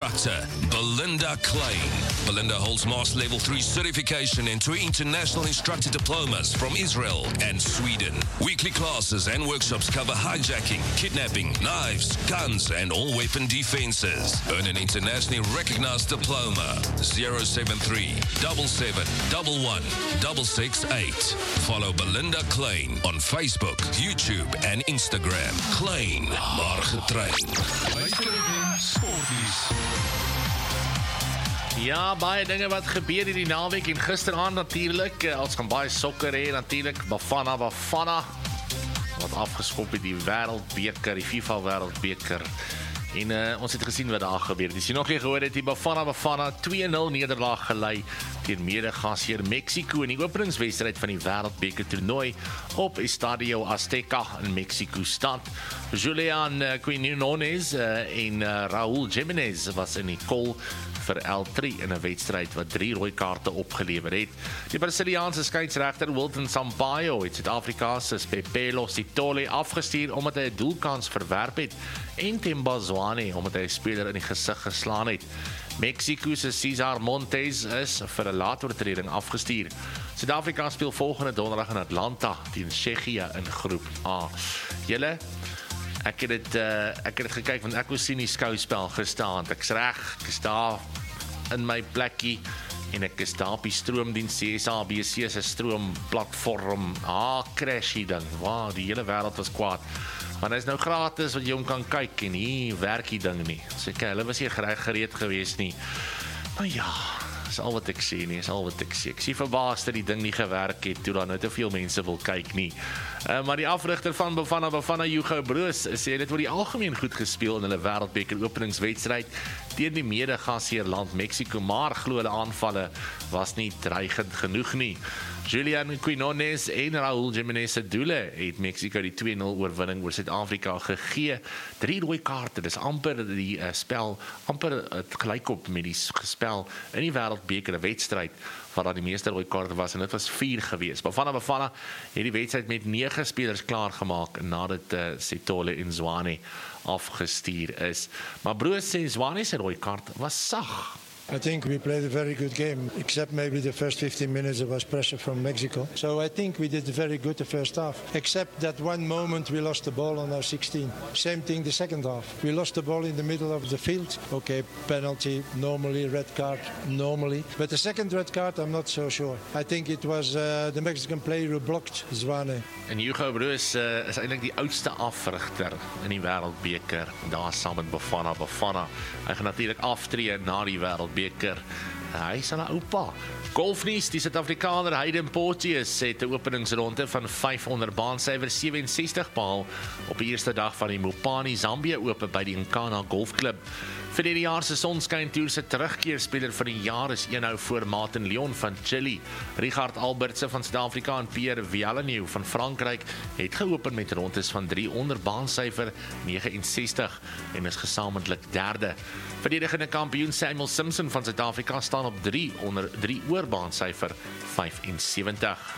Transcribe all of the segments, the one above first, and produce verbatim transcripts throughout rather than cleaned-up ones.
instructor, Belinda Klein. Belinda holds Master Level three certification and two international instructor diplomas from Israel and Sweden. Weekly classes and workshops cover hijacking, kidnapping, knives, guns, and all weapon defenses. Earn an internationally recognized diploma. zero seven three, seven seven one one, six six eight. Follow Belinda Klein on Facebook, YouTube, and Instagram. Klein, maar getrain. Ja, baie dinge wat gebeur hierdie naweek en gisteraand natuurlik, ons gaan baie sokker hê natuurlik, Bafana Bafana wat afgeskop het die Wêreldbeker, die FIFA Wêreldbeker. En uh, ons het gesien wat daar gebeur. Dis jy nog nie gehoor het die Bafana Bafana twee nul nederlaag gelei teen mede-gasheer Mexico in die openingswedstryd van die Wêreldbeker toernooi op Estadio Azteca in Mexico stad. Julian uh, Quinones uh, en uh, Raúl Jiménez was in die kol vir L drie in 'n wedstryd wat drie rooi kaarte opgelewer het. Die Brasiliaanse skeieregter Wilton Sampaio het Suid-Afrika se Pepelo Sitole afgestuur omdat hy 'n doelkans verwerp het en Themba Zwane omdat hy 'n speler in die gesig geslaan het. Mexico se Cesar Montes is vir 'n laatoortreding afgestuur. Suid-Afrika speel volgende donderdag in Atlanta teen Tsjechië in groep A. Julle Ek het dit uh, ek het dit gekyk want ek wou sien die skouspel gestaan. Ek's reg, ek is daar in my plekkie en ek is daar op die stroomdiens S A B C se stroomplatform. Ah, crashy ding. Wow, die hele wêreld was kwaad. Maar dit is nou gratis wat jy hom kan kyk en hier werk die ding nie. So ek, hulle was nie gereed gewees nie. Maar ja, is al wat ek sê nie, is al wat ek sê. Ek sê verbaas dat die ding nie gewerk het toe daar nou te veel mense wil kyk nie. Uh, maar die afrigter van Bafana Bafana, Hugo Broos, sê dit word die algemeen goed gespeel in hulle Wêreldbeker openingswedstryd teen die mede-gasheerland Mexico, maar glo hulle aanvalle was nie dreigend genoeg nie. Julian Quinones en Raúl Jiménez se doele het Mexico die twee nul oorwinning oor Suid-Afrika gegee. Drie rooi kaarte, dis amper die uh, spel, amper uh, gelyk op met die gespel in die Wêreldbeker wedstryd waar daar die meeste rooi kaarte was en dit was vier gewees. Bafana Bafana het die wedstryd met nege spelers klaar gemaak nadat uh, Sitole en Zwane afgestuur is. Maar Broos sê Zwane se rooi kaart was sag. I think we played a very good game, except maybe the first fifteen minutes there was pressure from Mexico. So I think we did very good the first half, except that one moment we lost the ball on our sixteen. Same thing the second half. We lost the ball in the middle of the field. Okay, penalty, normally, red card, normally. But the second red card, I'm not so sure. I think it was uh, the Mexican player who blocked Zwane. En Hugo Broos uh, is eintlik die oudste afrigter in die Wêreldbeker, daar saam met Bafana Bafana. Hy gaan natuurlik aftree na die Wêreldbeker. Beker. Hy is aan 'n oupa. Golfnuus, die Suid-Afrikaner Hayden Porteous het 'n openingsronde van vyf onder baansyfer sewe-en-sestig behaal op die eerste dag van die Mopani Zambia Ope by die Nkana Golfklub. Vir die jaar se sonskyn toer se terugkeerspeler van die jaar is eenhou voor Martin Leon van Chili. Richard Albertse van Suid-Afrika en Pierre Villeneuve van Frankryk het geopen met rondes van drie onder baansyfer nege-en-sestig en is gesamentlik derde. Verdedigende kampioen Samuel Simpson van Suid-Afrika staan op drie onder drie oor baansyfer vyf-en-sewentig.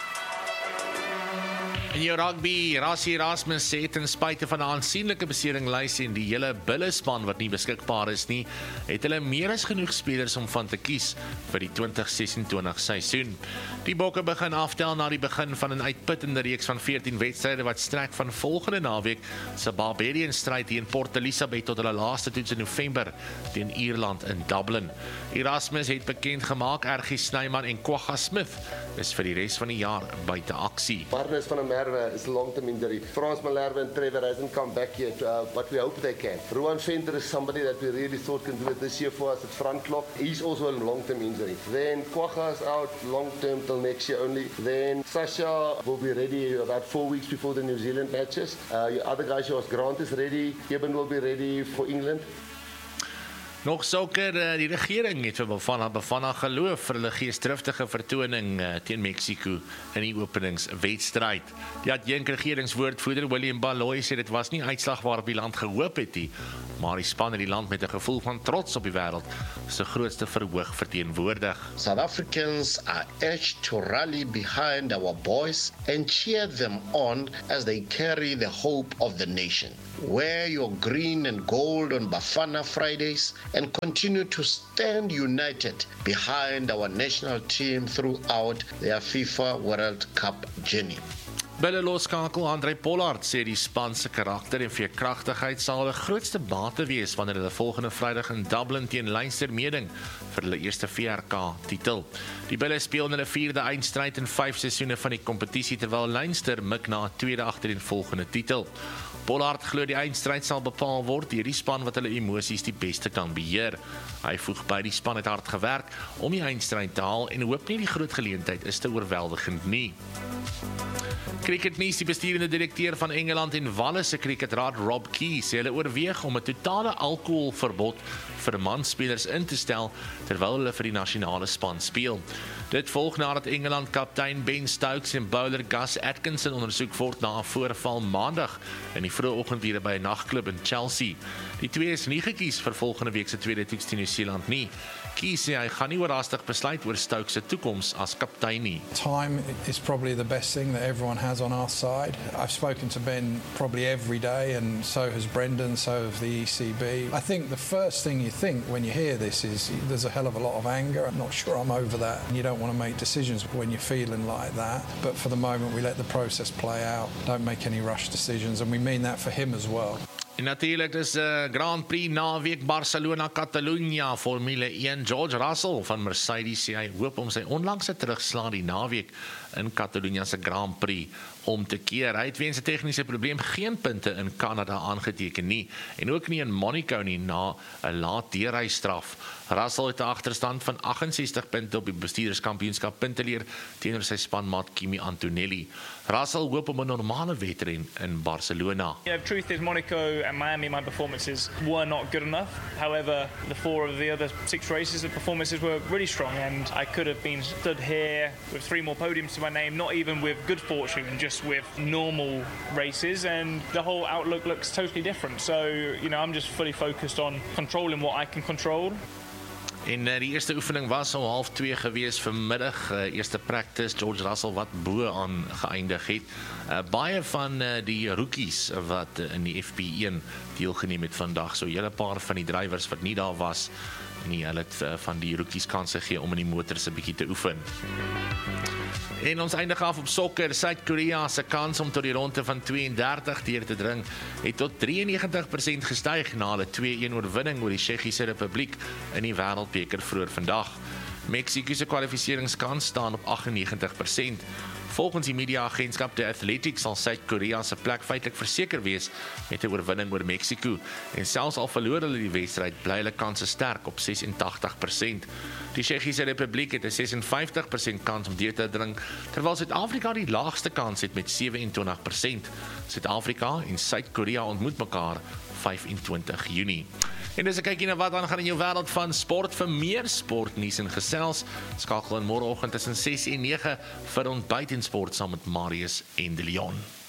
In jou rugby, Rassie Erasmus sê ten spyte van 'n aansienlike beseringlysie en die hele bullespan wat nie beskikbaar is nie, het hulle meer as genoeg spelers om van te kies vir die twintig ses-en-twintig seisoen. Die Bokke begin aftel na die begin van 'n uitputtende reeks van veertien wedstryde wat strek van volgende naweek se Barbadian stryd teen Port Elizabeth tot hulle laaste toets in November teen Ierland in Dublin. Erasmus het bekend gemaak R G Snyman en Kwagga Smith is vir die res van die jaar buite aksie. Barnes van Merwe is a long-term injury. Frans Malherbe and Trevor hasn't come back yet, uh, but we hope they can. Rowan Venter is somebody that we really thought can do it this year for us at front clock. He's also a long-term injury. Then Kwagga is out long-term till next year only. Then Sasha will be ready about four weeks before the New Zealand matches. Uh, your other guys, yours Grant is ready. Kevin will be ready for England. Nog sokker, die regering het vir Bafana Bafana geloof vir hulle geesdriftige vertoning teen Mexico in die openingswedstryd. Die adjunk regeringswoordvoerder William Baloyi sê dit was nie uitslag waarop die land gehoop het nie, maar die span het die land met 'n gevoel van trots op die wêreld se grootste verhoog verteenwoordig. South Africans are urged to rally behind our boys and cheer them on as they carry the hope of the nation. Wear your green and gold on Bafana Fridays and continue to stand united behind our national team throughout their FIFA World Cup journey. Bille loskakel André Pollard sê die span se karakter en veerkragtigheid sal hulle grootste bate wees wanneer hulle volgende Vrydag in Dublin teen Leinster meeding vir hulle eerste V R K titel. Die Bille speel in hulle vierde eindstryd in vyf seisoene van die kompetisie terwyl Leinster mik na 'n tweede agtereenvolgende titel. Pollard glo die eindstryd sal bepaal word deur die span wat hulle emosies die beste kan beheer. Hy voeg by die span het hard gewerk om die eindstryd te haal en hoop nie die groot geleentheid is te oorweldigend nie. Cricketnuus, die besturende direkteur van Engeland en Wales se cricketraad Rob Key sê hulle oorweeg om 'n totale alkoholverbod vir mansspelers in te stel terwyl hulle vir die nasionale span speel. Dit volg nadat Engeland kaptein Ben Stokes en bowler Gus Atkinson ondersoek word na 'n voorval maandag in die vroeë oggendure by 'n nagklub in Chelsea. Die twee is nie gekies vir volgende week se tweede toets teen Nieu-Seeland nie. Key sê hy gaan nie oorhaastig besluit oor Stokes se toekoms as kaptein nie. Time is probably the best thing that everyone has on our side. I've spoken to Ben probably every day, and so has Brendan, so has the E C B. I think the first thing you think when you hear this is there's a hell of a lot of anger. I'm not sure I'm over that. You don't want to make decisions when you're feeling like that. But for the moment, we let the process play out. Don't make any rush decisions, and we mean that for him as well. En natuurlijk is uh, Grand Prix naweek Barcelona-Catalunya Formule een. George Russell van Mercedes sê hy hoop om sy onlangse terugslag die naweek in Catalunya se Grand Prix om te keer. Hy het weens 'n tegniese probleem geen punte in Kanada aangeteken nie en ook nie in Monaco nie na 'n laat deurrystraf. Russell het 'n agterstand van agt-en-sestig punte op die bestuurderskampioenskap punteleer teenoor sy spanmaat Kimi Antonelli. Russell hoop op 'n normale wedren in Barcelona. Yeah, the truth is Monaco and Miami, my performances were not good enough. However, the four of the other six races, the performances were really strong, and I could have been stood here with three more podiums to my name, not even with good fortune, just with normal races, and the whole outlook looks totally different. So, you know, I'm just fully focused on controlling what I can control. En uh, die eerste oefening was om half twee gewees vanmiddag, uh, eerste practice, George Russell wat bo aan geëindig het. Uh, baie van uh, die rookies wat uh, in die F P een deelgeneem het vandag, so hele paar van die drywers wat nie daar was, nie, hulle het uh, van die rookies kanse gegee om in die motors 'n bietjie te oefen. En ons eindig af op sokker. Suid-Korea se kans om tot die ronde van twee en dertig deur te dring het tot drie en negentig persent gestyg na hulle twee-een oorwinning oor die Tsjechiese Republiek in die Wêreldbeker vroeër vandag. Mexico se kwalifiseringskans staan op agt en negentig persent. Volgens die mediaagentskap The Athletic sal Suid-Korea se plek feitelik verseker wees met 'n oorwinning oor Mexico en selfs al verloor hulle die wedstryd, bly hulle kanse sterk op ses en tagtig persent. Die Tsjechiese Republiek het 'n ses en vyftig persent kans om deur te dring, terwyl Suid-Afrika die laagste kans het met sewe en twintig persent. Suid-Afrika en Suid-Korea ontmoet mekaar vyf en twintig Junie. En dis 'n kykie na wat aangaan in jou wêreld van sport. Vir meer sportnuus en gesels, skakel in môreoggend tussen ses en nege vir ontbyt en sport saam met Marius en De Leon.